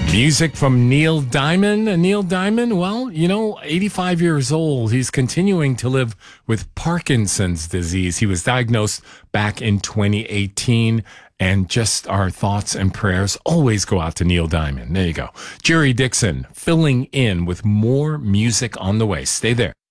Music from Neil Diamond. Neil Diamond, well, 85 years old. He's continuing to live with Parkinson's disease. He was diagnosed back in 2018. And just our thoughts and prayers always go out to Neil Diamond. There you go. Jerry Dixon filling in with more music on the way. Stay there.